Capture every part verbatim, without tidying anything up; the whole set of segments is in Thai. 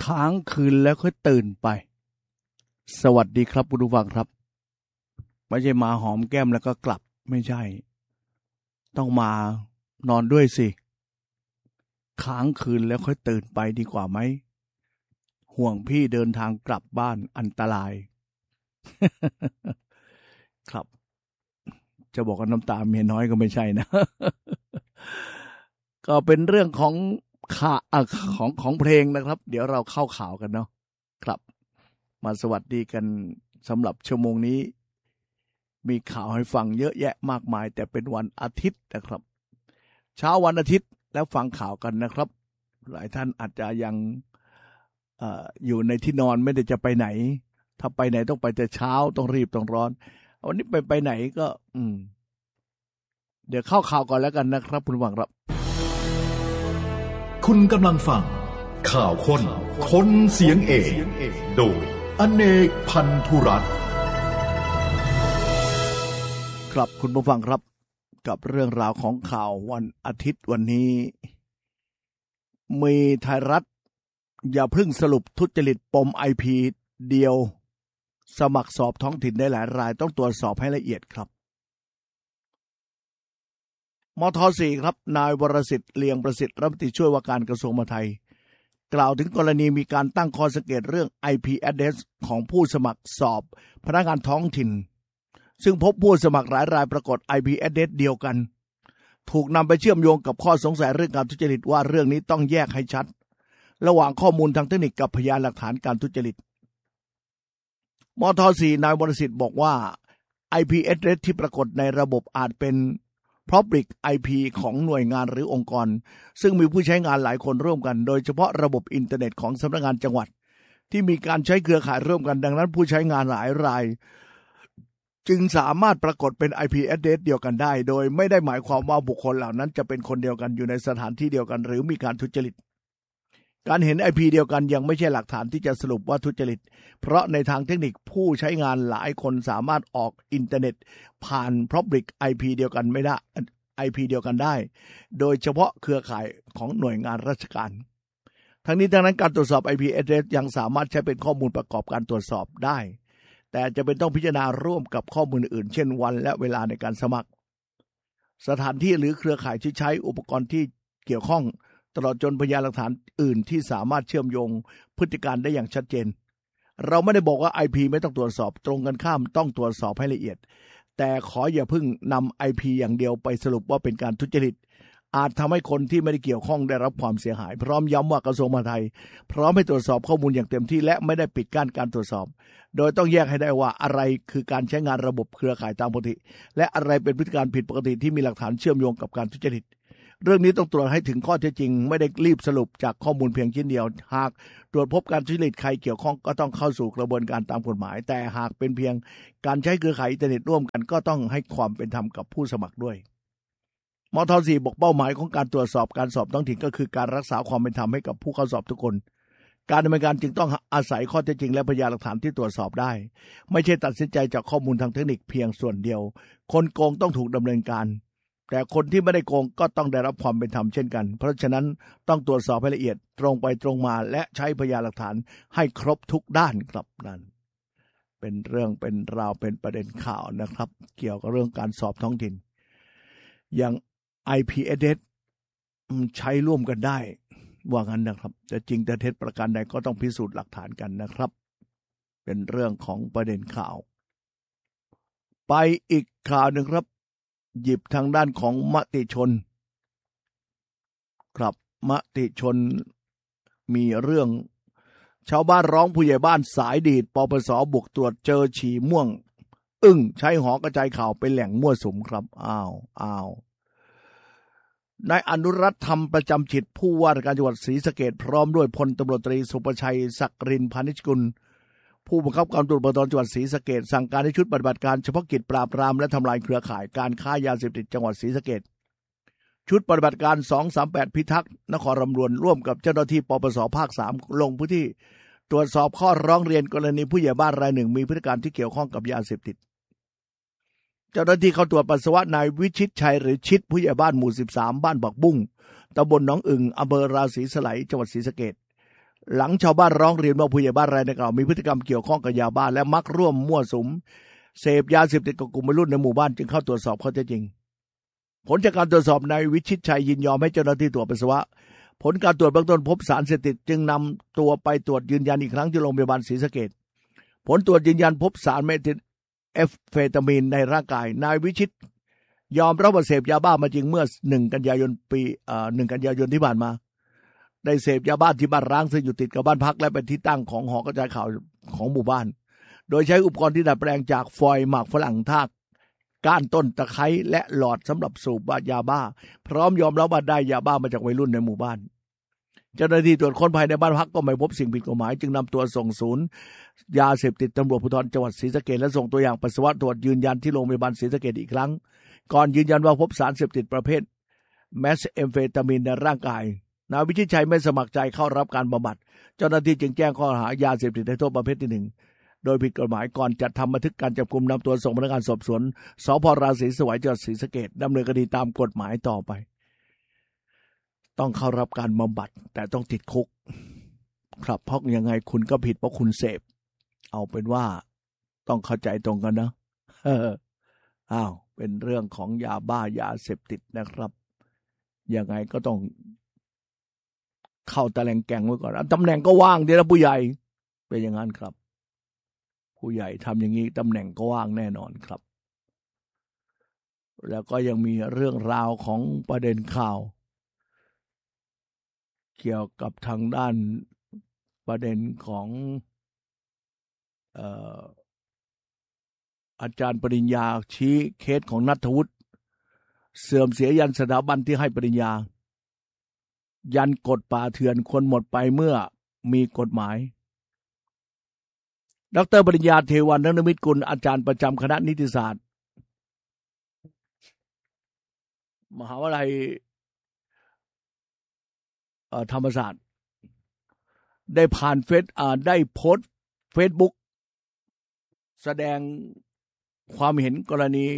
ค้างคืนแล้วค่อยตื่นไปสวัสดีครับคุณผู้ฟังครับไม่ใช่มาหอมแก้มแล้วก็กลับไม่ใช่ต้องมานอนด้วยสิค้างคืนแล้วค่อยตื่นไปดีกว่าไหมห่วงพี่เดินทางกลับบ้านอันตราย ครับจะบอกว่าน้ำตาเมียน้อยก็ไม่ใช่นะ ก็เป็นเรื่องของข่าของของเพลงนะครับเดี๋ยวเราเข้าข่าวกันเนาะครับมาสวัสดีกันสำหรับชั่วโมงนี้มีข่าวให้ฟังเยอะแยะมากมายแต่เป็นวันอาทิตย์นะครับเช้าวันอาทิตย์แล้วฟังข่าวกันนะครับหลายท่านอาจจะยัง อ, อยู่ในที่นอนไม่ได้จะไปไหนถ้าไปไหนต้องไปแต่เช้าต้องรีบต้องร้อนวันนี้ไปไปไหนก็อืมเดี๋ยวเข้าข่าวก่อนแล้วกันนะครับคุณผู้ฟังครับคุณกำลังฟังข่าวคนคนเสียงเอกโดยอเนกพันธุรัตน์ครับคุณผู้ฟังครับกับเรื่องราวของข่าววันอาทิตย์วันนี้มีไทยรัฐอย่าเพิ่งสรุปทุจริตปม ไอ พี เดียวสมัครสอบท้องถิ่นได้หลายรายต้องตรวจสอบให้ละเอียดครับมท.สี่ ครับนายวรสิทธิ์เลียงประสิทธิ์รัฐมนตรีช่วยว่าการกระทรวงมหาดไทยกล่าวถึงกรณีมีการตั้งข้อสังเกตเรื่อง ไอ พี address ของผู้สมัครสอบพนักงานท้องถิ่นซึ่งพบผู้สมัครหลายรายปรากฏ ไอ พี address เดียวกันถูกนำไปเชื่อมโยงกับข้อสงสัยเรื่องการทุจริตว่าเรื่องนี้ต้องแยกให้ชัดระหว่างข้อมูลทางเทคนิคกับพยานหลักฐานการทุจริตมท.สี่ นายวรสิทธิ์บอกว่า ไอ พี address ที่ปรากฏในระบบอาจเป็นPublic ไอ พี ของหน่วยงานหรือองค์กรซึ่งมีผู้ใช้งานหลายคนร่วมกันโดยเฉพาะระบบอินเทอร์เน็ตของสำนักงานจังหวัดที่มีการใช้เครือข่ายร่วมกันดังนั้นผู้ใช้งานหลายรายจึงสามารถปรากฏเป็น ไอ พี address เดียวกันได้โดยไม่ได้หมายความว่าบุคคลเหล่านั้นจะเป็นคนเดียวกันอยู่ในสถานที่เดียวกันหรือมีการทุจริตการเห็น ไอ พี เดียวกันยังไม่ใช่หลักฐานที่จะสรุปว่าทุจริตเพราะในทางเทคนิคผู้ใช้งานหลายคนสามารถออกอินเทอร์เน็ตผ่าน Public ไอ พี เดียวกันไม่ได้ ไอ พี เดียวกันได้โดยเฉพาะเครือข่ายของหน่วยงานราชการทั้งนี้ทั้งนั้นการตรวจสอบ ไอ พี address ยังสามารถใช้เป็นข้อมูลประกอบการตรวจสอบได้แต่จะเป็นต้องพิจารณาร่วมกับข้อมูลอื่นเช่นวันและเวลาในการสมัครสถานที่หรือเครือข่ายที่ใช้อุปกรณ์ที่เกี่ยวข้องตลอดจนพยานหลักฐานอื่นที่สามารถเชื่อมโยงพฤติการได้อย่างชัดเจนเราไม่ได้บอกว่า ไอ พี ไม่ต้องตรวจสอบตรงกันข้ามต้องตรวจสอบให้ละเอียดแต่ขออย่าเพิ่งนำ ไอ พี อย่างเดียวไปสรุปว่าเป็นการทุจริตอาจทำให้คนที่ไม่ได้เกี่ยวข้องได้รับความเสียหายพร้อมย้ำว่ากระทรวงมหาดไทยพร้อมให้ตรวจสอบข้อมูลอย่างเต็มที่และไม่ได้ปิดกั้นการตรวจสอบโดยต้องแยกให้ได้ว่าอะไรคือการใช้งานระบบเครือข่ายตามปกติและอะไรเป็นพฤติการผิดปกติที่มีหลักฐานเชื่อมโยงกับการทุจริตเรื่องนี้ต้องตรวจให้ถึงข้อเท็จจริงไม่ได้รีบสรุปจากข้อมูลเพียงชิ้นเดียวหากตรวจพบการทุจริตใครเกี่ยวข้องก็ต้องเข้าสู่กระบวนการตามกฎหมายแต่หากเป็นเพียงการใช้เครือข่ายอินเทอร์เน็ตร่วมกันก็ต้องให้ความเป็นธรรมกับผู้สมัครด้วยมท.สี่ บอกเป้าหมายของการตรวจสอบการสอบท้องถิ่นก็คือการรักษาความเป็นธรรมให้กับผู้เข้าสอบทุกคนการดำเนินการจึงต้องอาศัยข้อเท็จจริงและพยานหลักฐานที่ตรวจสอบได้ไม่ใช่ตัดสินใจจากข้อมูลทางเทคนิคเพียงส่วนเดียวคนโกงต้องถูกดำเนินการแต่คนที่ไม่ได้โกงก็ต้องได้รับความเป็นธรรมเช่นกันเพราะฉะนั้นต้องตรวจสอบให้ละเอียดตรงไปตรงมาและใช้พยานหลักฐานให้ครบทุกด้านครับนั่นเป็นเรื่องเป็นราวเป็นประเด็นข่าวนะครับเกี่ยวกับเรื่องการสอบท้องถิ่นอย่าง ไอ พี address ใช้ร่วมกันได้ว่างั้นนะครับแต่จริงแต่เท็จประการใดก็ต้องพิสูจน์หลักฐานกันนะครับเป็นเรื่องของประเด็นข่าวไปอีกข่าวหนึ่งครับหยิบทางด้านของมติชนครับมติชนมีเรื่องชาวบ้านร้องผู้ใหญ่บ้านสายดีดปปส.บุกตรวจเจอฉี่ม่วงอึ้งใช้หอกระจายข่าวเป็นแหล่งมั่วสุมครับอ้าวอ้าวนายอนุรัตน์ธรรมประจำจิตผู้ว่าราชการจังหวัดศรีสะเกษพร้อมด้วยพลตำรวจตรีสุประชัยศักดิ์รินพานิชกุลผู้บังคับการตำรวจภูธรจังหวัดศรีสะเกษสั่งการให้ชุดปฏิบัติการเฉพาะกิจปราบปรามและทำลายเครือข่ายการค้ายาเสพติดจังหวัดศรีสะเกษชุดปฏิบัติการสองสามแปดพิทักษ์นครรำรวนร่วมกับเจ้าหน้าที่ปปส.ภาคสามลงพื้นที่ตรวจสอบข้อร้องเรียนกรณีผู้ใหญ่บ้านรายหนึ่งมีพฤติการที่เกี่ยวข้องกับยาเสพติดเจ้าหน้าที่เข้าตรวจปัสสาวะนายวิชิตชัยหรือชิดผู้ใหญ่บ้านหมู่สิบสามบ้านบักบุ้งตำบลหนองอึ่งอำเภอราศีสไลยจังหวัดศรีสะเกษหลังชาวบ้านร้องเรียนว่าผู้ใหญ่บ้านรายดังกล่าวมีพฤติกรรมเกี่ยวข้องกับยาบ้าและมักร่วมมั่วสุมเสพยาเสพติดกับกลุ่มวัยรุ่นในหมู่บ้านจึงเข้าตรวจสอบข้อเท็จจริงผลจากการตรวจสอบนายวิชิตชัยยินยอมให้เจ้าหน้าที่ตรวจปัสสาวะผลการตรวจเบื้องต้นพบสารเสพติดจึงนำตัวไปตรวจยืนยันอีกครั้งที่โรงพยาบาลศรีสะเกษผลตรวจยืนยันพบสารเมทิลเอฟเฟตามีนในร่างกายนายวิชิตยอมรับว่าเสพยาบ้ามาจริงเมื่อหนึ่งกันยายนปีเอ่อหนึ่งกันยายนที่ผ่านมาได้เสพยาบ้าที่บ้านร้างซึ่งอยู่ติดกับบ้านพักและเป็นที่ตั้งของหอกระจายข่าวของหมู่บ้านโดยใช้อุปกรณ์ที่ดัดแปลงจากฟอยล์หมากฝรั่งทากก้านต้นตะไคร้และหลอดสำหรับสูบยาบ้าพร้อมยอมรับว่าได้ยาบ้ามาจากวัยรุ่นในหมู่บ้านเจ้าหน้าที่ตรวจค้นภายในบ้านพักก็ไม่พบสิ่งผิดกฎหมายจึงนำตัวส่งศูนย์ยาเสพติดตำรวจภูธรจังหวัดศรีสะเกษและส่งตัวอย่างปัสสาวะตรวจยืนยันที่โรงพยาบาลศรีสะเกษอีกครั้งก่อนยืนยันว่าพบสารเสพติดประเภทแมสเอมเฟตามีนในร่างกายนายวิชิตชัยไม่สมัครใจเข้ารับการบำบัดเจ้าหน้าที่จึงแจ้งข้อหายาเสพติดให้โทษประเภทที่หนึ่งโดยผิดกฎหมายก่อนจัดทำบันทึกการจับกุมนำตัวส่งพนักงานสอบสวนสภ.ราศีสวยจังหวัดศรีสะเกษดำเนินคดีตามกฎหมายต่อไปต้องเข้ารับการบำบัดแต่ต้องติดคุกครับเพราะยังไงคุณก็ผิดเพราะคุณเสพเอาเป็นว่าต้องเข้าใจตรงกันนะเอออ้าวเป็นเรื่องของยาบ้ายาเสพติดนะครับยังไงก็ต้องเข้าตำแหน่งแก่งไว้ก่อนตำแหน่งก็ว่างดีนะผู้ใหญ่เป็นอย่างนั้นครับผู้ใหญ่ทำอย่างนี้ตำแหน่งก็ว่างแน่นอนครับแล้วก็ยังมีเรื่องราวของประเด็นข่าวเกี่ยวกับทางด้านประเด็นของเอ่ออาจารย์ปริญญาชี้เคสของณัฐวุฒิเสื่อมเสียยันสถาบันที่ให้ปริญญายันกฎป่าเถื่อนคนหมดไปเมื่อมีกฎหมายดร.ปริญญาเทวันนมิตรกุลอาจารย์ประจำคณะนิติศาสตร์มหาวิทยาลัยธรรมศาสตร์ได้ผ่านเฟซอ่าได้โพสต์เฟซบุ๊กแสดงความเห็นกรณี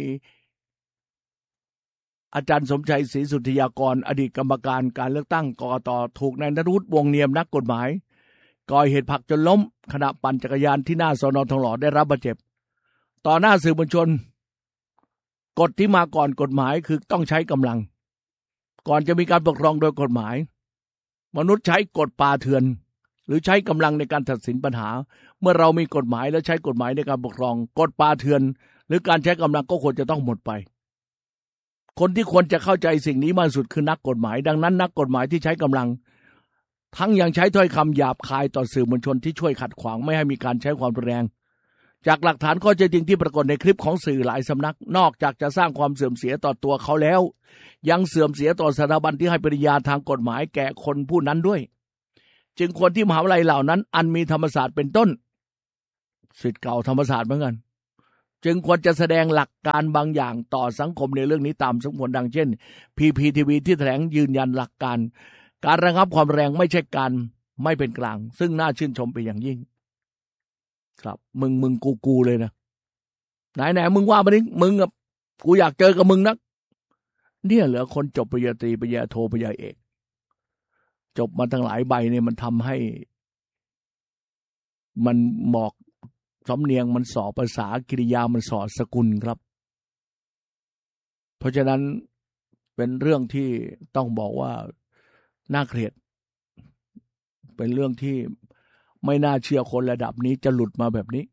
อาจารย์สมชัยศรีสุทธิยากรอดีตกรรมการการเลือกตั้งกกต.ถูกนายณัฐวุฒิวงศ์เนียมนักกฎหมายก่อเหตุผลักจนล้มขณะปั่นจักรยานที่หน้าสน.ทองหล่อได้รับบาดเจ็บต่อหน้าสื่อมวลชนกฎที่มาก่อนกฎหมายคือต้องใช้กำลังก่อนจะมีการปกครองโดยกฎหมายมนุษย์ใช้กฎป่าเถื่อนหรือใช้กำลังในการตัดสินปัญหาเมื่อเรามีกฎหมายและใช้กฎหมายในการปกครองกฎป่าเถื่อนหรือการใช้กำลังก็ควรจะต้องหมดไปคนที่ควรจะเข้าใจสิ่งนี้มากสุดคือนักกฎหมายดังนั้นนักกฎหมายที่ใช้กำลังทั้งยังใช้ถ้อยคำหยาบคายต่อสื่อมวลชนที่ช่วยขัดขวางไม่ให้มีการใช้ความรุนแรงจากหลักฐานข้อเท็จจริงที่ปรากฏในคลิปของสื่อหลายสำนักนอกจากจะสร้างความเสื่อมเสียต่อตัวเขาแล้วยังเสื่อมเสียต่อสถาบันที่ให้ปริญญาทางกฎหมายแก่คนผู้นั้นด้วยจึงควรที่มหาวิทยาลัยเหล่านั้นอันมีธรรมศาสตร์เป็นต้นศิษย์เก่าธรรมศาสตร์เหมือนกันจึงควรจะแสดงหลักการบางอย่างต่อสังคมในเรื่องนี้ตามสมควรดังเช่น พี พี ที วี ที่แถลงยืนยันหลักการการระงับความแรงไม่ใช่การไม่เป็นกลางซึ่งน่าชื่นชมเป็นอย่างยิ่งครับมึงมึงกูกูเลยนะไหนไหนมึงว่ามาดิมึงกับกูอยากเจอกับมึงนักเนี่ยเหรอคนจบปริญญาตรีปริญญาโทปริญญาเอกจบมาทั้งหลายใบเนี่ยมันทำให้มันหมอกสำเนียงมันสอภาษากิริยามันสอสกุลครับเพราะฉะนั้นเป็นเรื่องที่ต้องบอกว่าน่าเกลียดเป็นเรื่องที่ไม่น่าเชื่อคนระดับนี้จะหลุดมาแบบนี้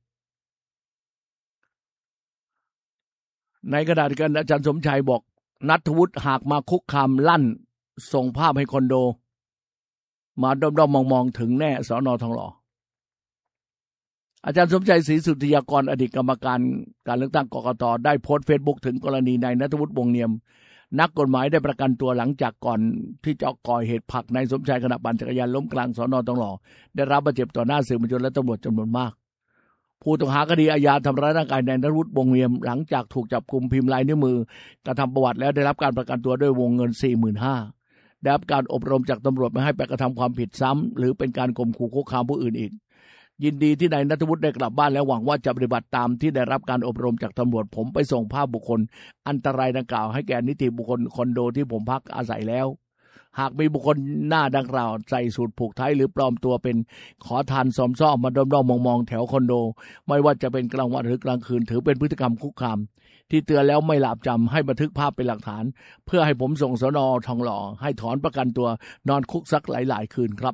ในกระดาษกันอาจารย์สมชัยบอกณัฐวุฒิหากมาคุกคามลั่นส่งภาพให้คอนโดมาด้อมๆมองๆถึงแน่สน.ทองหล่ออาจารย์สมชัยศรีสุทธิยากรอดีตกรรมการการเลือกตั้งกกต.ได้โพสต์เฟซบุ๊กถึงกรณีนายณัฐวุฒิวงศ์เนียมนักกฎหมายได้ประกันตัวหลังจากก่อนที่จะก่อเหตุผลักนายสมชัยขณะปั่นจักรยานล้มกลางสน.ทองหล่อได้รับบาดเจ็บต่อหน้าสื่อมวลชนและตำรวจจำนวนมากผู้ต้องหาคดีอาญาทำร้ายร่างกายนายณัฐวุฒิวงศ์เนียมหลังจากถูกจับกุมพิมพ์ลายนิ้วมือกระทำประวัติแล้วได้รับการประกันตัวด้วยวงเงิน สี่หมื่นห้าพัน ได้รับการอบรมจากตำรวจไม่ให้ไปกระทำความผิดซ้ำหรือเป็นการข่มขู่คุกคามผู้อื่นอีกยินดีที่นายณัฐวุฒิได้กลับบ้านและหวังว่าจะปฏิบัติตามที่ได้รับการอบรมจากตำรวจผมไปส่งภาพบุคคลอันตรายดังกล่าวให้แก่นิติบุคคลคอนโดที่ผมพักอาศัยแล้วหากมีบุคคลหน้าดังกล่าวใส่สูทผูกไทยหรือปลอมตัวเป็นขอทานสอมซ่อมมาด้อมๆมองๆแถวคอนโดไม่ว่าจะเป็นกลางวันหรือกลางคืนถือเป็นพฤติกรรมคุกคามที่เตือนแล้วไม่หลาบจำให้บันทึกภาพเป็นหลักฐานเพื่อให้ผมส่งสน.ทองหล่อให้ถอนประกันตัวนอนคุกสักหลายๆคืนครับ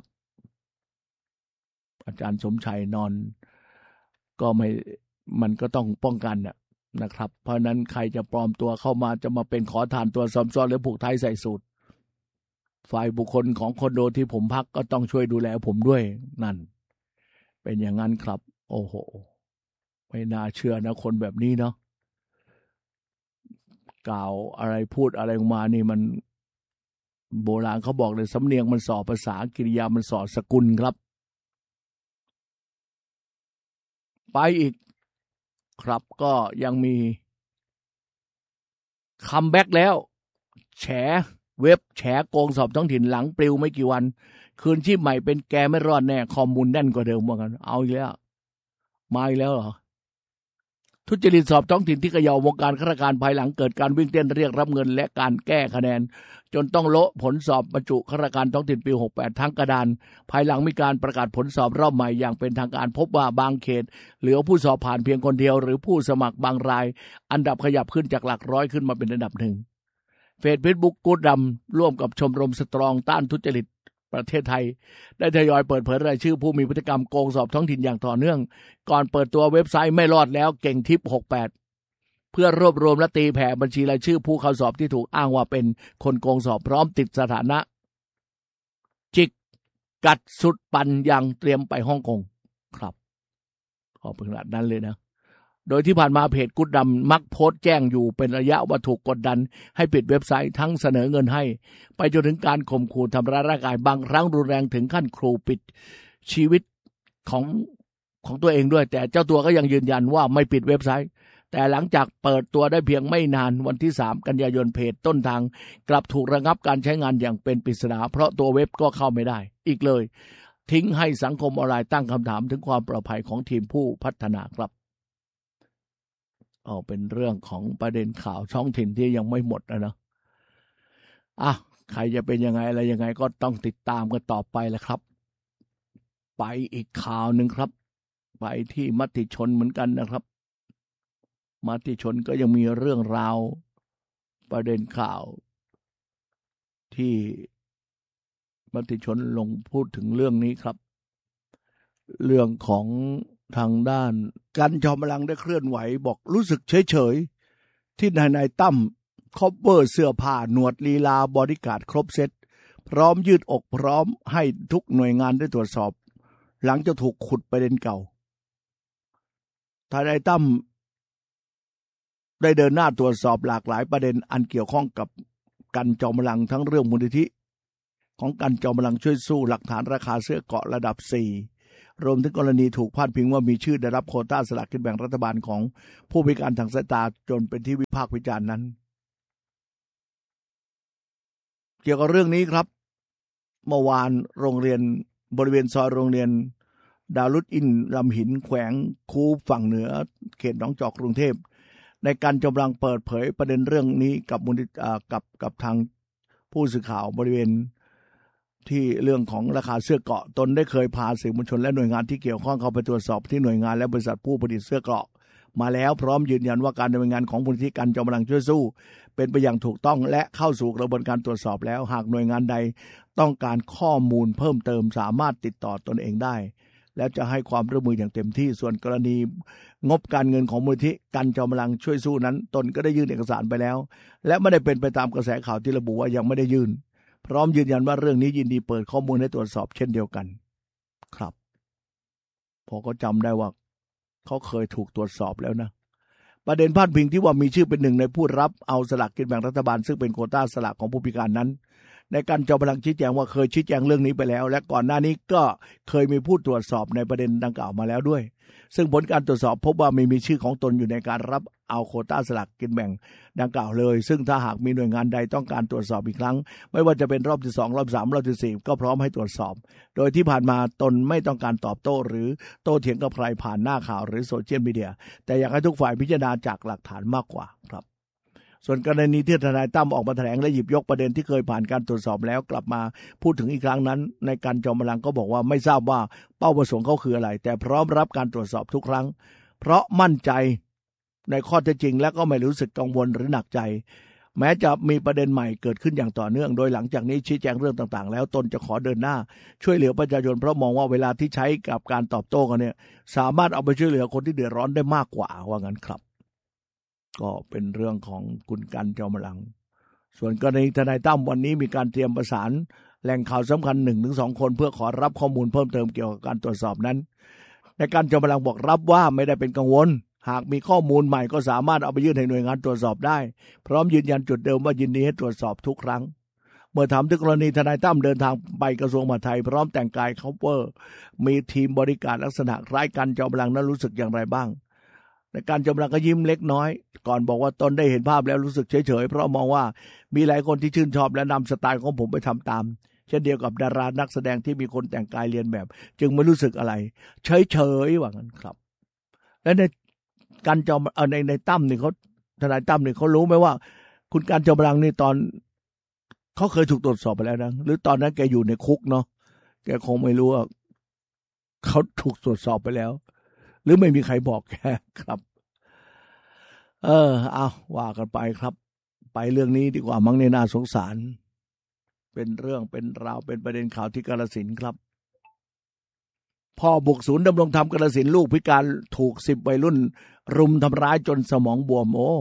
อาจารย์สมชัยนอนก็ไม่มันก็ต้องป้องกันนะครับเพราะนั้นใครจะปลอมตัวเข้ามาจะมาเป็นขอทานตัวซ้อมซ้อนหรือผูกไทยใส่สูทฝ่ายบุคคลของคอนโดที่ผมพักก็ต้องช่วยดูแลผมด้วยนั่นเป็นอย่างนั้นครับโอ้โหไม่น่าเชื่อนะคนแบบนี้เนาะกล่าวอะไรพูดอะไรออกมานี่มันโบราณเขาบอกเลยสำเนียงมันส่อภาษากิริยามันส่อสกุลครับไปอีกครับก็ยังมีคัมแบ็กแล้วแฉเว็บแฉโกงสอบท้องถิ่นหลังปลิวไม่กี่วันคืนชีพใหม่เป็นแกไม่รอดแน่ข้อมูลแน่นกว่าเดิมว่ากันเอาอีกแล้วมาอีกแล้วเหรอทุจริตสอบท้องถิ่นที่เขย่าวงการข้าราชการภายหลังเกิดการวิ่งเต้นเรียกรับเงินและการแก้คะแนนจนต้องโละผลสอบบรรจุข้าราชการท้องถิ่นปีหกสิบแปดทั้งกระดานภายหลังมีการประกาศผลสอบรอบใหม่อย่างเป็นทางการพบว่าบางเขตเหลือผู้สอบผ่านเพียงคนเดียวหรือผู้สมัครบางรายอันดับขยับขึ้นจากหลักร้อยขึ้นมาเป็นอันดับหนึ่งเฟซบุ๊กกู๊ดดำร่วมกับชมรมสตรองต้านทุจริตประเทศไทยได้ทยอยเปิดเผยรายชื่อผู้มีพฤติกรรมโกงสอบท้องถิ่นอย่างต่อเนื่องก่อนเปิดตัวเว็บไซต์ไม่รอดแล้วเก่งทิปหกสิบแปดเพื่อรวบรวมและตีแผ่บัญชีรายชื่อผู้เข้าสอบที่ถูกอ้างว่าเป็นคนโกงสอบพร้อมติดสถานะจิกกัดสุดปันยังเตรียมไปฮ่องกงครับขอเป็นขนาดนั้นเลยนะโดยที่ผ่านมาเพจกุ๊ดดำมักโพสต์แจ้งอยู่เป็นระยะว่าถูกกดดันให้ปิดเว็บไซต์ทั้งเสนอเงินให้ไปจนถึงการข่มขู่ทำร้ายร่างกายบางครั้งรุนแรงถึงขั้นครูปิดชีวิตของของตัวเองด้วยแต่เจ้าตัวก็ยังยืนยันว่าไม่ปิดเว็บไซต์แต่หลังจากเปิดตัวได้เพียงไม่นานวันที่สามกันยายนเพจต้นทางกลับถูกระงับการใช้งานอย่างเป็นปริศนาเพราะตัวเว็บก็เข้าไม่ได้อีกเลยทิ้งให้สังคมออนไลน์ตั้งคำถามถึงความปลอดภัยของทีมผู้พัฒนาครับเอาเป็นเรื่องของประเด็นข่าวท้องถิ่นที่ยังไม่หมดนะเนาะอ่ะใครจะเป็นยังไงอะไรยังไงก็ต้องติดตามกันต่อไปแหละครับไปอีกข่าวหนึ่งครับไปที่มติชนเหมือนกันนะครับมติชนก็ยังมีเรื่องราวประเด็นข่าวที่มติชนลงพูดถึงเรื่องนี้ครับเรื่องของทางด้านกันจอมพลังได้เคลื่อนไหวบอกรู้สึกเฉยๆที่นายนายตั้มคอปเวอร์เสื้อผ้าหนวดลีลาบอดี้การ์ดครบเซตพร้อมยืดอกพร้อมให้ทุกหน่วยงานได้ตรวจสอบหลังจะถูกขุดประเด็นเก่าทนายตั้มได้เดินหน้าตรวจสอบหลากหลายประเด็นอันเกี่ยวข้องกับกันจอมพลังทั้งเรื่องมูลนิธิของกันจอมพลังช่วยสู้หลักฐานราคาเสื้อเกราะระดับสี่รวมถึงกรณีถูกพาดพิงว่ามีชื่อได้รับโควต้าสลากกินแบ่งรัฐบาลของผู้พิการทางสายตาจนเป็นที่วิพากษ์วิจารณ์นั้นเกี่ยวกับเรื่องนี้ครับเมื่อวานโรงเรียนบริเวณซอยโรงเรียนดารุดอินลำหินแขวงคูฝั่งเหนือเขตหนองจอกกรุงเทพในการจำลังเปิดเผยประเด็นเรื่องนี้กับมูลนิธิกับกับทางผู้สื่อข่าวบริเวณที่เรื่องของราคาเสื้อเกราะตนได้เคยพาสื่อมวลชนและหน่วยงานที่เกี่ยวข้องเข้าไปตรวจสอบที่หน่วยงานและบริษัทผู้ผลิตเสื้อเกราะมาแล้วพร้อมยืนยันว่าการดำเนินงานของมูลนิธิกันจอมพลังช่วยสู้เป็นไปอย่างถูกต้องและเข้าสู่กระบวนการตรวจสอบแล้วหากหน่วยงานใดต้องการข้อมูลเพิ่มเติมสามารถติดต่อตนเองได้และจะให้ความร่วมมืออย่างเต็มที่ส่วนกรณีงบการเงินของมูลนิธิกันจอมพลังช่วยสู้นั้นตนก็ได้ยื่นเอกสารไปแล้วและไม่ได้เป็นไปตามกระแสข่าวที่ระบุว่ายังไม่ได้ยื่นพร้อมยืนยันว่าเรื่องนี้ยินดีเปิดข้อมูลให้ตรวจสอบเช่นเดียวกันครับพอก็จำได้ว่าเขาเคยถูกตรวจสอบแล้วนะประเด็นพาดพิงที่ว่ามีชื่อเป็นหนึ่งในผู้รับเอาสลากกินแบ่งรัฐบาลซึ่งเป็นโควต้าสลากของผู้พิการนั้นในการจอมพลังชี้แจงว่าเคยชี้แจงเรื่องนี้ไปแล้วและก่อนหน้านี้ก็เคยมีผู้ตรวจสอบในประเด็นดังกล่าวมาแล้วด้วยซึ่งผลการตรวจสอบพบว่าไม่มีชื่อของตนอยู่ในการรับเอาโควต้าสลากกินแบ่งดังกล่าวเลยซึ่งถ้าหากมีหน่วยงานใดต้องการตรวจสอบอีกครั้งไม่ว่าจะเป็นรอบที่สองรอบสามรอบที่สี่ก็พร้อมให้ตรวจสอบโดยที่ผ่านมาตนไม่ต้องการตอบโต้หรือโต้เถียงกับใครผ่านหน้าข่าวหรือโซเชียลมีเดียแต่อยากให้ทุกฝ่ายพิจารณาจากหลักฐานมากกว่าครับส่วนกรณีที่ทนายตั้มออกมาแถลงและหยิบยกประเด็นที่เคยผ่านการตรวจสอบแล้วกลับมาพูดถึงอีกครั้งนั้นในการจอมพลังก็บอกว่าไม่ทราบว่าเป้าประสงค์เขาคืออะไรแต่พร้อมรับการตรวจสอบทุกครั้งเพราะมั่นใจในข้อเท็จจริงและก็ไม่รู้สึกกังวลหรือหนักใจแม้จะมีประเด็นใหม่เกิดขึ้นอย่างต่อเนื่องโดยหลังจากนี้ชี้แจงเรื่องต่างๆแล้วตนจะขอเดินหน้าช่วยเหลือประชาชนเพราะมองว่าเวลาที่ใช้กับการตอบโต้กันเนี่ยสามารถเอาไปช่วยเหลือคนที่เดือดร้อนได้มากกว่าว่างั้นครับก็เป็นเรื่องของคุณกันจอมพลังส่วนกรณีทนายตั้มวันนี้มีการเตรียมประสานแหล่งข่าวสำคัญหนึ่งถึงสองคนเพื่อขอรับข้อมูลเพิ่มเติมเกี่ยวกับการตรวจสอบนั้นในการจอมพลังบอกรับว่าไม่ได้เป็นกังวลหากมีข้อมูลใหม่ก็สามารถเอาไปยื่นให้หน่วยงานตรวจสอบได้พร้อมยืนยันจุดเดิมว่ายินดีให้ตรวจสอบทุกครั้งเมื่อถามถึงกรณีทนายตั้มเดินทางไปกระทรวงมหาดไทยพร้อมแต่งกายเคาน์เตอร์มีทีมบริการลักษณะคล้ายกันจอมพลังนั้นรู้สึกอย่างไรบ้างในการจอมพลังก็ยิ้มเล็กน้อยก่อนบอกว่าตนได้เห็นภาพแล้วรู้สึกเฉยๆเพราะมองว่ามีหลายคนที่ชื่นชอบและนำสไตล์ของผมไปทำตามเช่นเดียวกับดารานักแสดงที่มีคนแต่งกายเลียนแบบจึงไม่รู้สึกอะไรเฉยๆว่างั้นครับและในการจอมเอาในในตั้มนี่เขาทนายตั้มนี่เขารู้ไหมว่าคุณการจอมพลังนี่ตอนเขาเคยถูกตรวจสอบไปแล้วนะหรือตอนนั้นแกอยู่ในคุกเนาะแกคงไม่รู้ว่าเขาถูกตรวจสอบไปแล้วหรือไม่มีใครบอกแกครับเออเอาว่ากันไปครับไปเรื่องนี้ดีกว่ามั้งในน่าสงสารเป็นเรื่องเป็นราวเป็นประเด็นข่าวที่กาฬสินธุ์ครับพ่อบุกศูนย์ดำรงธรรมกาฬสินธุ์ลูกพิการถูกสิบวัยรุ่นรุมทำร้ายจนสมองบวมโอ้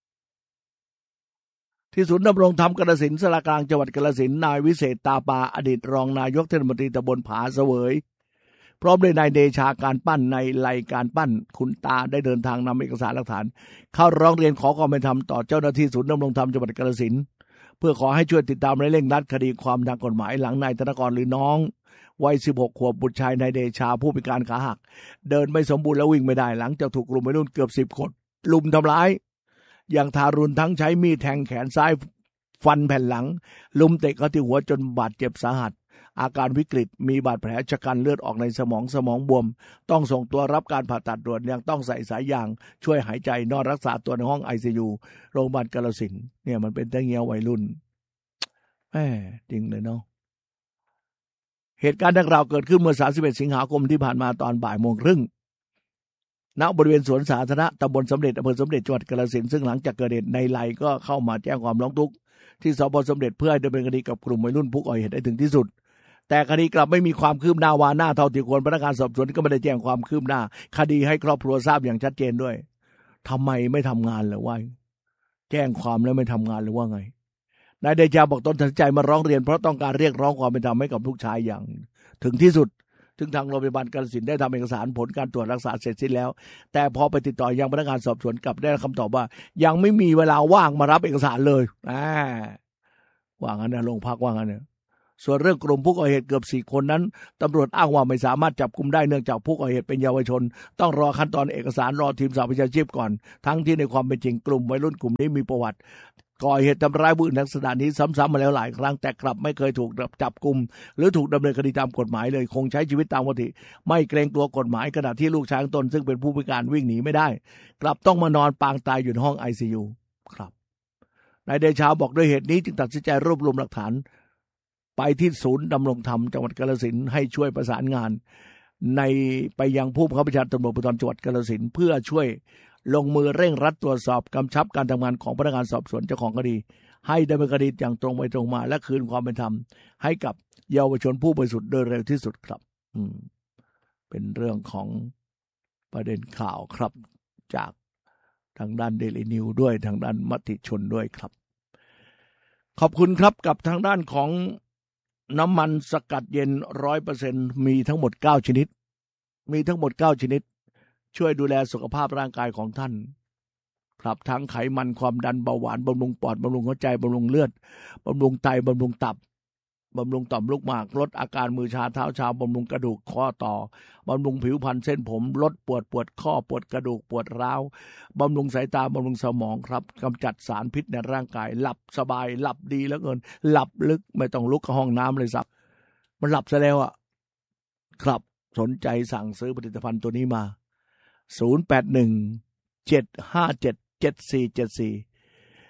ที่ศูนย์ดำรงธรรมกาฬสินธุ์สารกลางจังหวัดกาฬสินธุ์นายวิเศษตาปาอดีตรองนายกเทศมนตรีตำบลผาเสวยพร้อมด้วยนายเดชาการปั้นในไลการปั้นคุณตาได้เดินทางนำเอกสารหลักฐานเข้าร้องเรียนขอความเป็นธรรมต่อเจ้าหน้าที่ศูนย์ดำรงธรรมจังหวัดกาฬสินธุ์เพื่อขอให้ช่วยติดตามและเร่งรัดคดีความทางกฎหมายหลังนายธนกรหรือน้องวัยสิบหกขวบบุตรชายนายเดชาผู้พิการขาหักเดินไม่สมบูรณ์และวิ่งไม่ได้หลังจากถูกกลุ่มวัยรุ่นเกือบสิบคนลุมทำร้ายอย่างทารุณทั้งใช้มีดแทงแขนซ้ายฟันแผ่นหลังลุมเตะเข้าที่หัวจนบาดเจ็บสาหัสอาการวิกฤตมีบาดแผลชะกันเลือดออกในสมองสมองบวมต้องส่งตัวรับการผ่าตัดด่วนยังต้องใส่สายยางช่วยหายใจนอนรักษาตัวในห้อง ไอ ซี ยู โรงพยาบาลกาฬสินธุ์เนี่ยมันเป็นตั้งเงี้ยวัยรุ่นแหมจริงเลยเนาะเหตุการณ์ดังกล่าวเกิดขึ้นเมื่อสามสิบเอ็ดสิงหาคมที่ผ่านมาตอนบ่ายโมงครึ่งณบริเวณสวนสาธารณะตำบลสมเด็จอำเภอสมเด็จจังหวัดกาฬสินธุ์ซึ่งหลังจากเกิดเหตุในไลก็เข้ามาแจ้งความร้องทุกข์ที่สภ.สมเด็จเพื่อให้ดำเนินคดีกับกลุ่มวัยรุ่นผู้ก่อเหตุให้ถึงที่สุดแต่คดีกลับไม่มีความคืบหน้าวาหน้าเท่าที่ควรพนักงานสอบสวนก็ไม่ได้แจ้งความคืบหน้าคดีให้ครอบครัวทราบอย่างชัดเจนด้วยทำไมไม่ทำงานหรือว่าแจ้งความแล้วไม่ทำงานหรือว่าไงนายเดชาบอกตนตัดสินใจมาร้องเรียนเพราะต้องการเรียกร้องความเป็นธรรมให้กับลูกชายอย่างถึงที่สุดถึงทางโรงพยาบาลกาฬสินธุ์ได้ทำเอกสารผลการตรวจรักษาเสร็จสิ้นแล้วแต่พอไปติดต่อยังพนักงานสอบสวนกลับได้คำตอบว่ายังไม่มีเวลาว่างมารับเอกสารเลยอ่าว่างั้นนะโรงพักว่างั้นเนี่ยส่วนเรื่องกลุ่มผู้ก่อเหตุเกือบสี่คนนั้นตำรวจอ้างว่าไม่สามารถจับกุมได้เนื่องจากผู้ก่อเหตุเป็นเยาวชนต้องรอขั้นตอนเอกสารรอทีมสหวิชาชีพก่อนทั้งที่ในความเป็นจริงกลุ่มวัยรุ่นกลุ่มนี้มีประวัติก่อเหตุทำร้ายผู้อื่นลักษณะนี้ซ้ำๆมาแล้วหลายครั้งแต่กลับไม่เคยถูกจับกุมหรือถูกดำเนินคดีตามกฎหมายเลยคงใช้ชีวิตตามปกติไม่เกรงกลัวกฎหมายขณะที่ลูกชายตนซึ่งเป็นผู้พิการวิ่งหนีไม่ได้กลับต้องมานอนปางตายอยู่ในห้อง ไอ ซี ยู ครับนายเดชาบอกด้วยเหตุนี้จึงตัดสินใจรวบรวมหลักฐานไปที่ศูนย์ดำรงธรรมจังหวัดกาฬสินธุ์ให้ช่วยประสานงานในไปยังผู้บังคับบัญชาตำรวจภูธรจังหวัดกาฬสินธุ์เพื่อช่วยลงมือเร่งรัดตรวจสอบกำชับการทำงานของพนักงานสอบสวนเจ้าของคดีให้ดำเนินคดีอย่างตรงไปตรงมาและคืนความเป็นธรรมให้กับเยาวชนผู้บริสุทธิ์โดยเร็วที่สุดครับอืมเป็นเรื่องของประเด็นข่าวครับจากทางด้านเดลินิวด้วยทางด้านมติชนด้วยครับขอบคุณครับกับทางด้านของน้ำมันสกัดเย็น ร้อยเปอร์เซ็นต์ มีทั้งหมดเก้าชนิดมีทั้งหมดเก้าชนิดช่วยดูแลสุขภาพร่างกายของท่านครับทั้งไขมันความดันเบาหวานบำรุงปอดบำรุงหัวใจบำรุงเลือดบำรุงไตบำรุงตับบำรุงต่อมลูกหมากลดอาการมือชาเท้าชาบำรุงกระดูกข้อต่อบำรุงผิวพรรณเส้นผมลดปวดปวดข้อปวดกระดูกปวดร้าวบำรุงสายตาบำรุงสมองครับกำจัดสารพิษในร่างกายหลับสบายหลับดีเหลือเกินหลับลึกไม่ต้องลุกเข้าห้องน้ำเลยสักมันหลับซะแล้วอ่ะครับสนใจสั่งซื้อผลิตภัณฑ์ตัวนี้มาศูนย์ แปด หนึ่ง เจ็ด ห้า เจ็ด เจ็ด สี่ เจ็ด สี่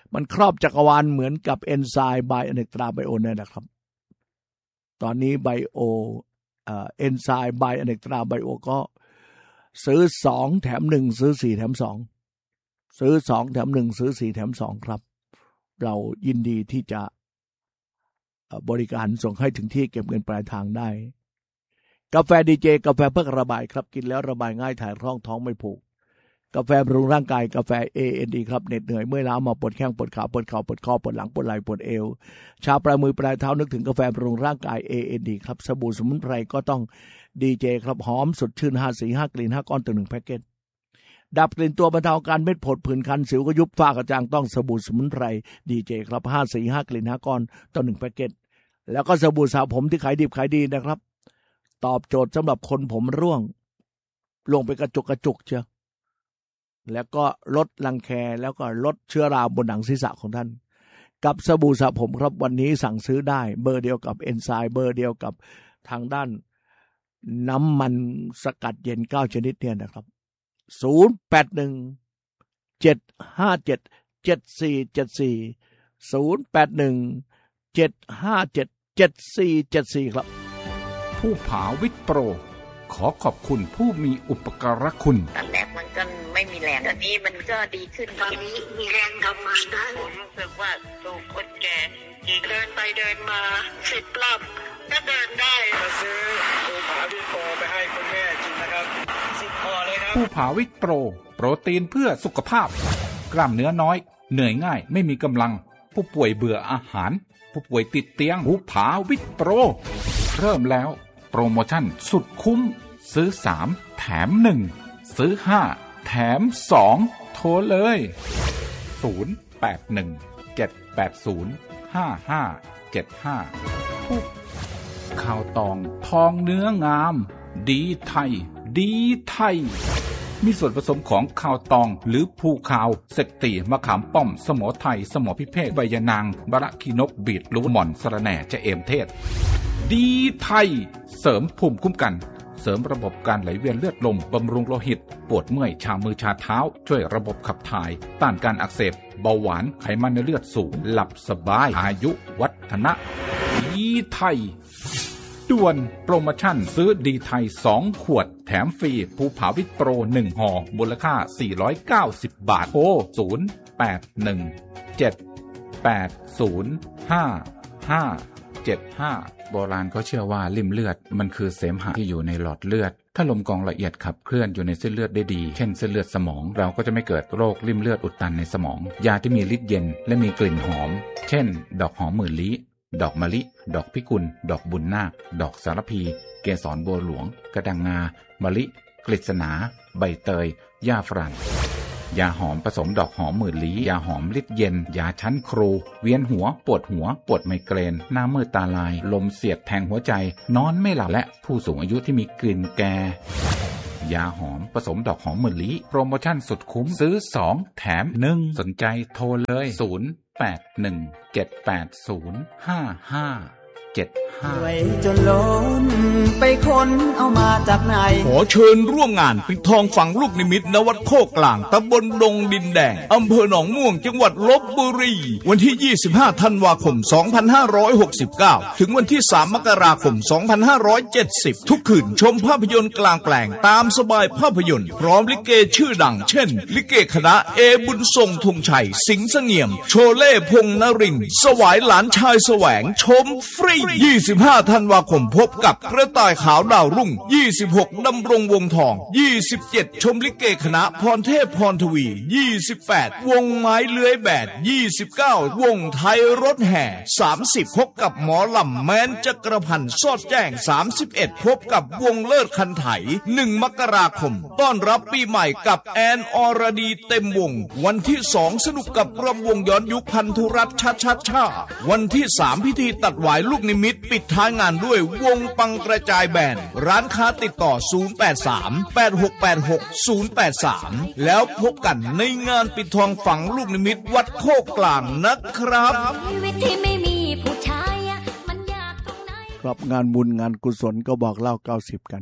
มันครอบจักรวาลเหมือนกับเอนไซม์ไบอเนกตราไบโอเนี่ยนะครับตอนนี้ไบโอเอ่อเอนไซม์ไบอเนกตราไบโอก็ซื้อสองแถมหนึ่งซื้อสี่แถมสองซื้อสองแถมหนึ่งซื้อสี่แถมสองครับเรายินดีที่จะบริการส่งให้ถึงที่เก็บเงินปลายทางได้กาแฟดีเจกาแฟเพื่อระบายครับกินแล้วระบายง่ายถ่ายร่องท้องไม่ผูกกาแฟบำรุงร่างกายกาแฟ เอ เอ็น ดี ครับเหน็ดเหนื่อยเมื่อยล้ามาปวดแข้งปวดขาปวดเข่าปวดคอปวดหลังปวดไหล่ปวดเอวชาปลายมือปลายเท้านึกถึงกาแฟบำรุงร่างกาย เอ เอ็น ดี ครับสบู่สมุนไพรก็ต้องดีเจครับหอมสดชื่นห้าสีห้ากลิ่นห้าก้อนต่อหนึ่งแพ็คเกจดับกลิ่นตัวบรรเทาอาการเม็ดผดผื่นคันสิวก็ยุบฝ้ากระจ่างต้องสบู่สมุนไพรดีเจครับห้าสีห้ากลิ่นห้าก้อนต่อหนึ่งแพ็คเกจแล้วก็สบู่สระผมที่ขายดิบขายดีนะครับตอบโจทย์สำหรับคนผมร่วงลงไปกระจุกกระจุกเชียวแล้วก็ลดรังแคแล้วก็ลดเชื้อราบนหนังศีรษะของท่านกับสบู่สระผมครับวันนี้สั่งซื้อได้เบอร์เดียวกับเอนไซม์เบอร์เดียวกับทางด้านน้ำมันสกัดเย็นเก้าชนิดเนี่ยนะครับศูนย์ แปด หนึ่ง เจ็ด ห้า เจ็ด เจ็ด สี่ เจ็ด สี่ ศูนย์ แปด หนึ่ง เจ็ด ห้า เจ็ด เจ็ด สี่ เจ็ด สี่ครับผู้ผาวิทย์โปรขอขอบคุณผู้มีอุปการะคุณตอนแรกมันก็ไม่มีแรงตอนนี้มันก็ดีขึ้นตอนนี้มีแรงทำงานได้ผมรู้สึกว่าสูงคนแก่เดินไปเดินมาสิบรอบก็เดินได้มาซื้อผู้ผาวิทย์โปรไปให้คุณแม่กินนะครับสิบพอเลยครับผู้ผาวิทย์โปรโปรตีนเพื่อสุขภาพกล้ามเนื้อน้อยเหนื่อยง่ายไม่มีกำลังผู้ป่วยเบื่ออาหารผู้ป่วยติดเตียงผู้ผาวิทย์โปรเริ่มแล้วโปรโมชั่นสุดคุ้มซื้อสามแถมหนึ่งซื้อห้าแถมสองโทรเลยศูนย์ แปด หนึ่ง เจ็ด แปด ศูนย์ ห้า ห้า เจ็ด ห้าผู้ข้าวตองทองเนื้องามดีไทยดีไทยมีส่วนผสมของข้าวตองหรือภูขาวเสกตีมะขามป้อมสมอไทยสมอพิเภกใบยะนางบะระขีนกบีดลูกหม่อนสะระแหน่จะเอมเทศดีไทยเสริมภูมิคุ้มกันเสริมระบบการไหลเวียนเลือดลมบำรุงโลหิตปวดเมื่อยชามือชาเท้าช่วยระบบขับถ่ายต้านการอักเสบเบาหวานไขมันในเลือดสูงหลับสบายอายุวัฒนะดีไทยด่วนโปรโมชั่นซื้อดีไทยสองขวดแถมฟรีภูผาวิทย์โปรหนึ่งห่อมูลค่าสี่ร้อยเก้าสิบบาทโทรศูนย์ แปด หนึ่ง เจ็ด แปด ศูนย์ ห้า ห้า เจ็ด ห้าโบราณเขาเชื่อว่าลิ่มเลือดมันคือเสมหะที่อยู่ในหลอดเลือดถ้าลมกรองละเอียดขับเคลื่อนอยู่ในเส้นเลือดได้ดีเช่นเส้นเลือดสมองเราก็จะไม่เกิดโรคลิ่มเลือดอุดตันในสมองยาที่มีฤทธิ์เย็นและมีกลิ่นหอมเช่นดอกหอมหมื่นลี้ดอกมะลิดอกพิกุลดอกบุญนาคดอกสารพีเกสรบัวหลวงกระดังงามะลิกฤษณาใบเตยหญ้าฝรั่งยาหอมผสมดอกหอมหมื่นลี้ยาหอมฤทธิ์เย็นยาชั้นครูเวียนหัวปวดหัวปวดไมเกรนหน้ามืดตาลายลมเสียดแทงหัวใจนอนไม่หลับและผู้สูงอายุที่มีกลิ่นแก่ยาหอมผสมดอกหอมหมื่นลี้โปรโมชั่นสุดคุ้มซื้อสองแถมหนึ่งสนใจโทรเลยศูนย์ แปด หนึ่ง เจ็ด แปด ศูนย์ ห้า ห้า เจ็ด ห้าไว้จนล้นไปคนเอามาจากไหนขอเชิญร่วมงานปิดทองฝังลูกนิมิตณวัดโคกกลางตำบลดงดินแดงอำเภอหนองม่วงจังหวัดลพบุรีวันที่ยี่สิบห้าธันวาคมสองพันห้าร้อยหกสิบเก้าถึงวันที่สามมกราคมสองพันห้าร้อยเจ็ดสิบทุกคืนชมภาพยนตร์กลางแปลงตามสบายภาพยนตร์พร้อมลิเกชื่อดังเช่นลิเกคณะเอบุญทรงธงชัยสิงห์เสงี่ยมโชเล่พงษ์นรินทร์สวายหลานชายแสวงชมฟรียี่สิบห้าธันวาคมพบกับกระต่ายขาวดาวรุ่งยี่สิบหกดำรงวงทองยี่สิบเจ็ดชมลิเกคณะพรเทพพรทวียี่สิบแปดวงไม้เลื้อยแบดยี่สิบเก้าวงไทยรถแห่สามสิบพบกับหมอลำแม้นจักรพันธ์สอดแจ้งสามสิบเอ็ดพบกับวงเลิศคันไถหนึ่งมกราคมต้อนรับปีใหม่กับแอนอรดีเต็มวงวันที่สองสนุกกับรำวงย้อนยุคพันธุรัตน์ชาชาชาวันที่สามพิธีตัดหวายลูกนิมิตปิดท้ายงานด้วยวงปังกระจายแบนร้านค้าติดต่อศูนย์ แปด สาม แปด หก แปด หก ศูนย์ แปด สามแล้วพบกันในงานปิดทองฝังลูกนิมิตวัดโคกกลางนะครับชีวิตที่ไม่มีผู้ชายมันยากตรงไหนครับงานบุญงานกุศลก็บอกเล่าเก้าสิบกัน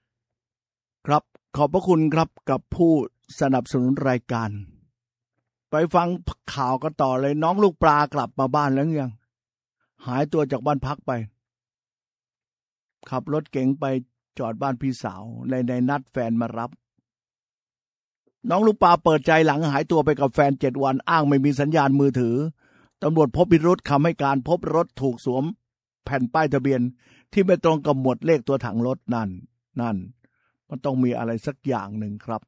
ครับขอบพระคุณครับกับผู้สนับสนุนรายการไปฟังข่าวกันต่อเลยน้องลูกปลากลับมาบ้านแล้วยังหายตัวจากบ้านพักไปขับรถเก๋งไปจอดบ้านพี่สาวในในนัดแฟนมารับน้องลูกปลาเปิดใจหลังหายตัวไปกับแฟนเจ็ดวันอ้างไม่มีสัญญาณมือถือตำรวจพบพิรุธคำให้การพบรถถูกสวมแผ่นป้ายทะเบียนที่ไม่ตรงกับหมวดเลขตัวถังรถนั่นนั่นมันต้องมีอะไรสักอย่างหนึ่งครับ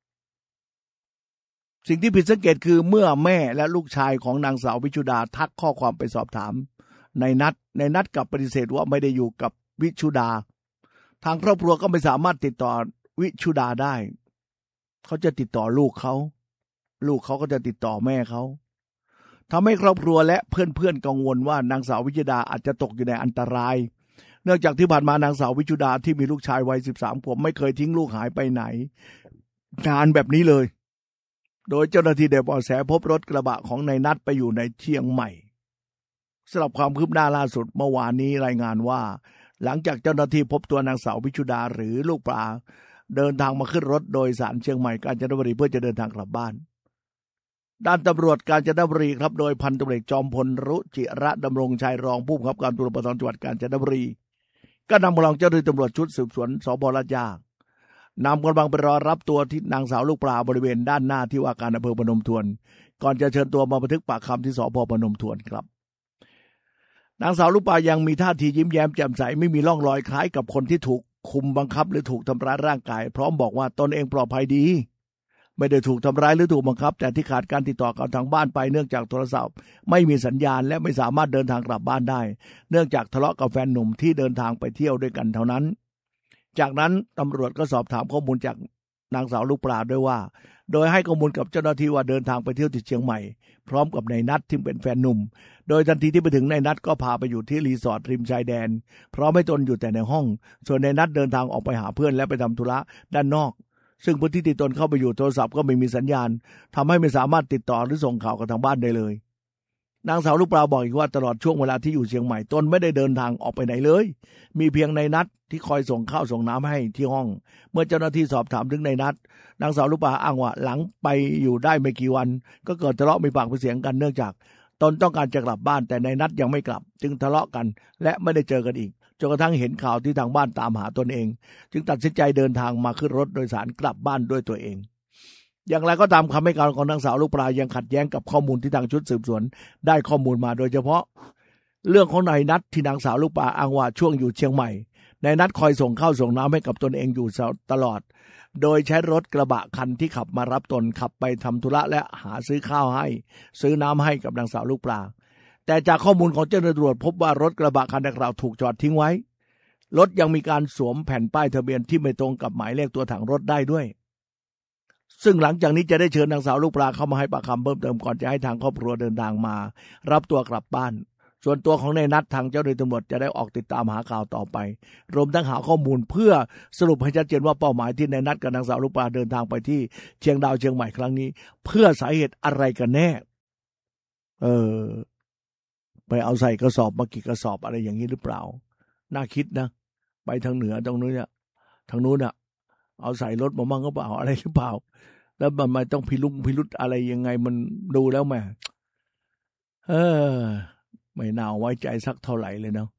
สิ่งที่ผิดสังเกตคือเมื่อแม่และลูกชายของนางสาววิชุดาทักข้อความไปสอบถามในนัดในนัดกลับปฏิเสธว่าไม่ได้อยู่กับวิชุดาทางครอบครัวก็ไม่สามารถติดต่อวิชุดาได้เขาจะติดต่อลูกเขาลูกเขาก็จะติดต่อแม่เขาทำให้ครอบครัวและเพื่อนๆกังวลว่านางสาววิชุดาอาจจะตกอยู่ในอันตรายเนื่องจากที่ผ่านมานางสาววิชุดาที่มีลูกชายวัยสิบสามขวบไม่เคยทิ้งลูกหายไปไหนนานแบบนี้เลยโดยเจ้าหน้าที่ได้เบาะแสพบรถกระบะของนายนัทไปอยู่ในเชียงใหม่สำหรับความคืบหน้าล่าสุดเมื่อวานนี้รายงานว่าหลังจากเจ้าหน้าที่พบตัวนางสาววิชุดาหรือลูกปลาเดินทางมาขึ้นรถโดยสารเชียงใหม่กาญจนบุรีเพื่อจะเดินทางกลับบ้านด้านตำรวจกาญจนบุรีครับโดยพันตำรวจเอกจอมพลรุจิระดำรงชัยรองผู้บังคับการตำรวจภูธรจังหวัดกาญจนบุรีก็นำกำลังเจ้าหน้าที่ตำรวจชุดสืบสวนสภ.ลาดย่านำกำลังไปรอรับตัวที่นางสาวลูกปลาบริเวณด้านหน้าที่ว่าการอำเภอพนมทวนก่อนจะเชิญตัวมาบันทึกปากคำที่สภ.พนมทวนครับนางสาวลูกปลายังมีท่าทียิ้มแย้มแจ่มใสไม่มีร่องรอยคล้ายกับคนที่ถูกคุมบังคับหรือถูกทำร้ายร่างกายพร้อมบอกว่าตนเองปลอดภัยดีไม่ได้ถูกทำร้ายหรือถูกบังคับแต่ที่ขาดการติดต่อกับทางบ้านไปเนื่องจากโทรศัพท์ไม่มีสัญญาณและไม่สามารถเดินทางกลับบ้านได้เนื่องจากทะเลาะกับแฟนหนุ่มที่เดินทางไปเที่ยวด้วยกันเท่านั้นจากนั้นตำรวจก็สอบถามข้อมูลจากนางสาวลูกปลาด้วยว่าโดยให้ข้อมูลกับเจ้าหน้าที่ว่าเดินทางไปเที่ยวที่เชียงใหม่พร้อมกับนายนัทที่เป็นแฟนหนุ่มโดยทันทีที่ไปถึงนายนัทก็พาไปอยู่ที่รีสอร์ทริมชายแดนพร้อมให้ตนอยู่แต่ในห้องส่วนนายนัทเดินทางออกไปหาเพื่อนและไปทำธุระด้านนอกซึ่งพื้นที่ที่ตนเข้าไปอยู่โทรศัพท์ก็ไม่มีสัญญาณทำให้ไม่สามารถติดต่อหรือส่งข่าวกับทางบ้านได้เลยนางสาวลูกปลาบอกอีกว่าตลอดช่วงเวลาที่อยู่เชียงใหม่ตนไม่ได้เดินทางออกไปไหนเลยมีเพียงนายนัทที่คอยส่งข้าวส่งน้ำให้ที่ห้องเมื่อเจ้าหน้าที่สอบถามถึงนายนัทนางสาวลูกปลาอ้างว่าหลังไปอยู่ได้ไม่กี่วันก็เกิดทะเลาะมีปากมีเสียงกันเนื่องจากตนต้องการจะกลับบ้านแต่นายนัทยังไม่กลับจึงทะเลาะกันและไม่ได้เจอกันอีกจนกระทั่งเห็นข่าวที่ทางบ้านตามหาตนเองจึงตัดสินใจเดินทางมาขึ้นรถโดยสารกลับบ้านด้วยตัวเองอย่างไรก็ตามคำให้การของนางสาวลูกปลายังขัดแย้งกับข้อมูลที่ทางชุดสืบสวนได้ข้อมูลมาโดยเฉพาะเรื่องของนายนัทที่นางสาวลูกปลาอ้างว่าช่วงอยู่เชียงใหม่นายนัทคอยส่งข้าวส่งน้ำให้กับตนเองอยู่ตลอดโดยใช้รถกระบะคันที่ขับมารับตนขับไปทำธุระและหาซื้อข้าวให้ซื้อน้ำให้กับนางสาวลูกปลาแต่จากข้อมูลของเจ้าหน้าที่ตำรวจพบว่ารถกระบะคันดังกล่าวถูกจอดทิ้งไว้รถยังมีการสวมแผ่นป้ายทะเบียนที่ไม่ตรงกับหมายเลขตัวถังรถได้ด้วยซึ่งหลังจากนี้จะได้เชิญนางสาวลูกปลาเข้ามาให้ปากคำเพิ่มเติมก่อนจะให้ทางครอบครัวเดินทางมารับตัวกลับบ้านส่วนตัวของนายนัททางเจ้าหน้าที่ตำรวจจะได้ออกติดตามหาข่าวต่อไปรวมทั้งหาข้อมูลเพื่อสรุปให้ชัดเจนว่าเป้าหมายที่นายนัทกับนางสาวลูกปลาเดินทางไปที่เชียงดาวเชียงใหม่ครั้งนี้เพื่อสาเหตุอะไรกันแน่เออไปเอาใส่กระสอบมากี่กระสอบอะไรอย่างนี้หรือเปล่าน่าคิดนะไปทางเหนือตรงนู้นเนี่ยทางนู้นอ่ะเอาใส่รถมามั่งก็เปล่าอะไรหรือเปล่าแล้วมันไม่ต้องพิลุกพิลุดอะไรยังไงมันดูแล้วแม่เออไม่น่าไว้ใจสักเท่าไหร่เลยเนาะ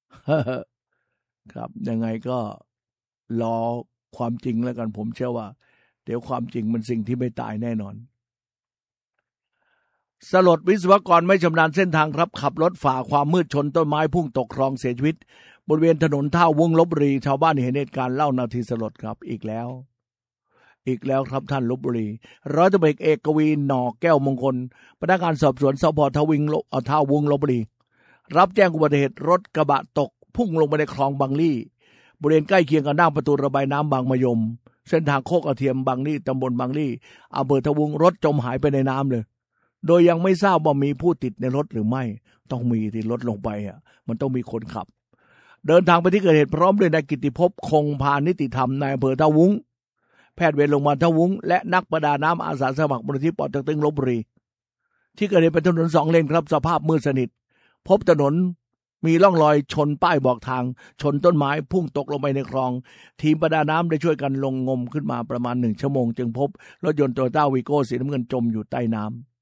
ครับยังไงก็รอความจริงแล้วกันผมเชื่อว่าเดี๋ยวความจริงมันสิ่งที่ไม่ตายแน่นอนสลดวิศวกรไม่ชำนาญเส้นทางครับขับรถฝ่าความมืดชนต้นไม้พุ่งตกคลองเสียชีวิตบริเวณถนนท่าวงลพบุรีชาวบ้านเห็นเหตุการณ์เล่านาทีสลดครับอีกแล้วอีกแล้วครับท่านลพบุรีร้อยตำรวจเอกกวีหน่อแก้วมงคลพนักงานสอบสวนสพท่าวิงท่าวงลพบุรีรับแจ้งอุบัติเหตุรถกระบะตกพุ่งลงไปในคลองบางลี่บริเวณใกล้เคียงกับหน้าประตูระบายน้ำบางมะยมเส้นทางโคกกระเทียมบางลี่ตำบลบางลี่อำเภอท่าวงรถจมหายไปในน้ำเลยโดยยังไม่ทราบว่ามีผู้ติดในรถหรือไม่ต้องมีที่รถลงไปอ่ะมันต้องมีคนขับเดินทางไปที่เกิดเหตุพร้อมด้วยนายกิตติภพคงพานิติธรรมนายอำเภอท่าวุ้งแพทย์เวรโรงพยาบาลท่าวุ้งและนักประดาน้ำอาสาสมัครมูลนิธิปอเต็กตึงลพบุรีที่เกิดเหตุเป็นถนนสองเลนครับสภาพมืดสนิทพบถนนมีร่องรอยชนป้ายบอกทางชนต้นไม้พุ่งตกลงไปในคลองทีมประดาน้ำได้ช่วยกันลงงมขึ้นมาประมาณหนึ่งชั่วโมงจึงพบรถยนต์โตโยต้าวีโก้สีน้ำเงินจมอยู่ใต้น้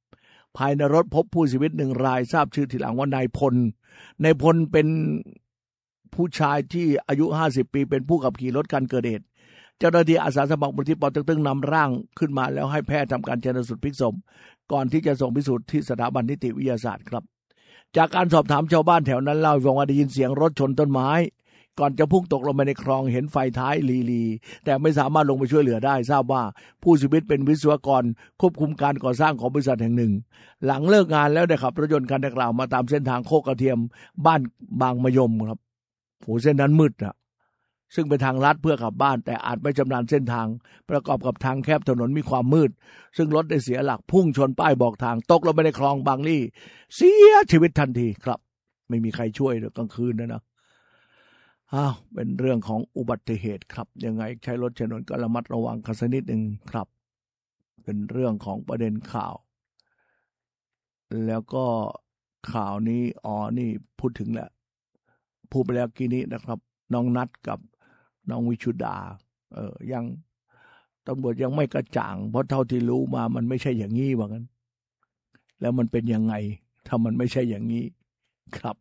ภายในรถพบผู้เสียชีวิตหนึ่งรายทราบชื่อทีหลังว่านายพลนายพลเป็นผู้ชายที่อายุห้าสิบปีเป็นผู้ขับขี่รถคันเกิดเหตุเจ้าหน้าที่อาสาสมัครมูลที่ปอเต็กตึงนำร่างขึ้นมาแล้วให้แพทย์ทำการชันสูตรพลิกศพก่อนที่จะส่งพิสูจน์ที่สถาบันนิติวิทยาศาสตร์ครับจากการสอบถามชาวบ้านแถวนั้นเล่าว่าได้ยินเสียงรถชนต้นไม้ก่อนจะพุ่งตกลงไปในคลองเห็นไฟท้ายลีๆแต่ไม่สามารถลงไปช่วยเหลือได้ทราบว่าผู้เสียชีวิตเป็นวิศวกรควบคุมการก่อสร้างของบริษัทแห่งหนึ่งหลังเลิกงานแล้วได้ขับรถยนต์คันดังกล่าวมาตามเส้นทางโคกกระเทียมบ้านบางมะยมครับโหเส้นนั้นมืดอะซึ่งเป็นทางลัดเพื่อขับบ้านแต่อาจไม่ชำนาญเส้นทางประกอบกับทางแคบถนนมีความมืดซึ่งรถได้เสียหลักพุ่งชนป้ายบอกทางตกลงไปในคลองบางลี่เสียชีวิตทันทีครับไม่มีใครช่วยเลยกลางคืนนะนะอ้าวเป็นเรื่องของอุบัติเหตุครับยังไงใช้รถใช้ถนนก็ระมัดระวังกันสักนิดหนึ่งครับเป็นเรื่องของประเด็นข่าวแล้วก็ข่าวนี้อ๋อนี่พูดถึงแหละพูดไปแล้วกี้นี้นะครับน้องนัดกับน้องวิชุดาเออยังตำรวจยังไม่กระจ่างเพราะเท่าที่รู้มามันไม่ใช่อย่างนี้ว่างั้นแล้วมันเป็นยังไงถ้ามันไม่ใช่อย่างนี้ครับ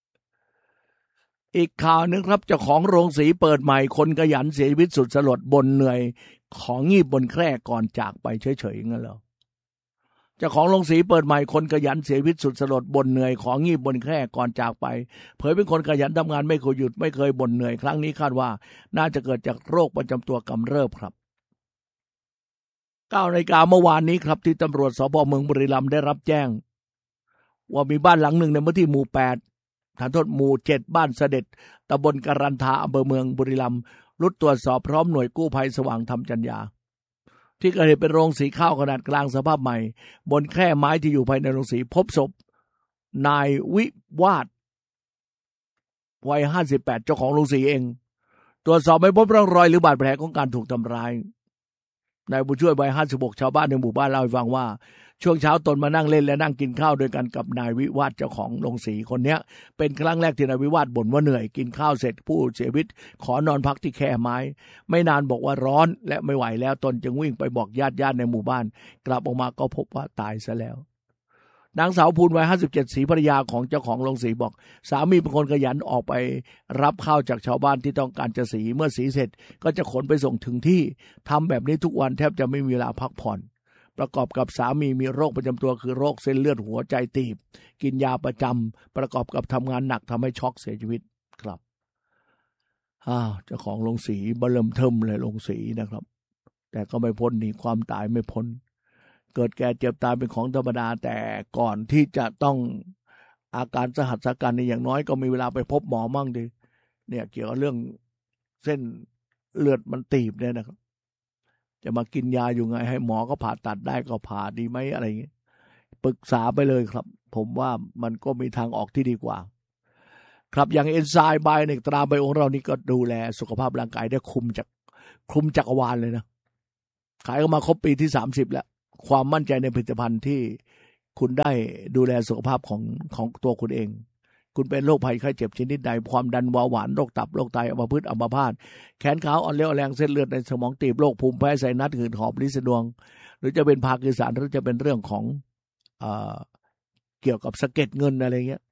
อีกข่าวนึงครับเจ้าของโรงสีเปิดใหม่คนขยันเสียชีวิตสุดสลดบนเหนื่อยของงีบบนแคร่ก่อนจากไปเฉยๆงั้นเหรอเจ้าของโรงสีเปิดใหม่คนขยันเสียชีวิตสุดสลดบ่นเหนื่อยของงีบบนแคร่ก่อนจากไปเผยเป็นคนขยันทำงานไม่เคยหยุดไม่เคยบ่นเหนื่อยครั้งนี้คาดว่าน่าจะเกิดจากโรคประจำตัวกำเริบครับเก้านาฬิกาเมื่อวานนี้ครับที่ตำรวจสภ.เมืองบุรีรัมย์ได้รับแจ้งว่ามีบ้านหลังหนึ่งในพื้นที่หมู่แปดฐานโทษหมู่เจ็ดบ้านเสด็จตำบลการันทาอำเภอเมืองบุรีรัมย์รุดตรวจสอบพร้อมหน่วยกู้ภัยสว่างธรรมจัญญาที่เกิดเหตุเป็นโรงสีข้าวขนาดกลางสภาพใหม่บนแคร่ไม้ที่อยู่ภายในโรงสีพบศพนายวิวาทวัยห้าสิบแปดเจ้าของโรงสีเองตรวจสอบไม่พบร่องรอยหรือบาดแผลของการถูกทำร้ายนายบุญช่วยวัยห้าสิบหกชาวบ้านในหมู่บ้านเล่าให้ฟังว่าช่วงเช้าตนมานั่งเล่นและนั่งกินข้าวด้วยกันกับนายวิวาทเจ้าของโรงสีคนนี้เป็นครั้งแรกที่นายวิวาทบ่นว่าเหนื่อยกินข้าวเสร็จผู้เสียชีวิตขอนอนพักที่แคร่ไม้ไม่นานบอกว่าร้อนและไม่ไหวแล้วตนจึงวิ่งไปบอกญาติญาติในหมู่บ้านกลับออกมาก็พบว่าตายซะแล้วนางสาวภูลวัยห้าสิบเจ็ดศรีภรรยาของเจ้าของโรงสีบอกสามีเป็นคนขยันออกไปรับข้าวจากชาวบ้านที่ต้องการจะสีเมื่อสีเสร็จก็จะขนไปส่งถึงที่ทำแบบนี้ทุกวันแทบจะไม่มีเวลาพักผ่อนประกอบกับสามีมีโรคประจำตัวคือโรคเส้นเลือดหัวใจตีบกินยาประจำประกอบกับทำงานหนักทำให้ช็อกเสียชีวิตครับอ้าวเจ้าของโรงสีเบิ่มเทิมเลยโรงสีนะครับแต่ก็ไม่พ้นหนีความตายไม่พ้นเกิดแก่เจ็บตายเป็นของธรรมดาแต่ก่อนที่จะต้องอาการสหัสสากันนี่อย่างน้อยก็มีเวลาไปพบหมอมั่งดิเนี่ยเกี่ยวกับเรื่องเส้นเลือดมันตีบเนี่ยนะครับจะมากินยาอยู่ไงให้หมอก็ผ่าตัดได้ก็ผ่าดีไหมอะไรอย่างเงี้ยปรึกษาไปเลยครับผมว่ามันก็มีทางออกที่ดีกว่าครับอย่างเอนไซม์ไบในตราไบโอของเรานี่ก็ดูแลสุขภาพร่างกายได้คุมจากคุมจักรวาลเลยนะขายกันมาครบปีที่สามสิบแล้วความมั่นใจในผลิตภัณฑ์ที่คุณได้ดูแลสุขภาพของของตัวคุณเองคุณเป็นโรคภัยไข้เจ็บชนิดใดความดันเบาหวานโรคตับโรคไตอัมพฤกษ์อัมพาตแขนขาอ่อนเลี้ยวแรงเส้นเลือดในสมองตีบโรคภูมิแพ้ไซนัสหืดหอบลิ้นสะดวงหรือจะเป็นพาร์กินสันหรือจะเป็นเรื่องของเอ่อเกี่ยวกับสะเก็ดเงินอะไรเงี้ย